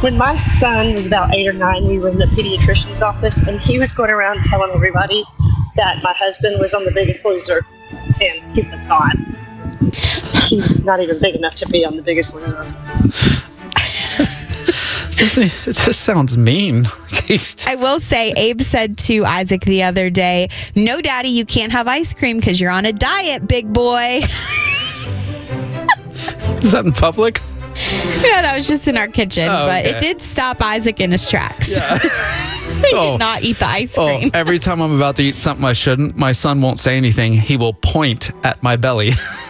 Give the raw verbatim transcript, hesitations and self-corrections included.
When my son was about eight or nine, we were in the pediatrician's office, and he was going around telling everybody that my husband was on The Biggest Loser, and he was not. He's not even big enough to be on The Biggest Loser. It just sounds mean. I will say, Abe said to Isaac the other day, "No, Daddy, you can't have ice cream because you're on a diet, big boy." Is that in public? No, that was just in our kitchen, Oh, but okay. it did stop Isaac in his tracks. Yeah. He Oh. did not eat the ice Oh, cream. every time I'm about to eat something I shouldn't, my son won't say anything. He will point at my belly.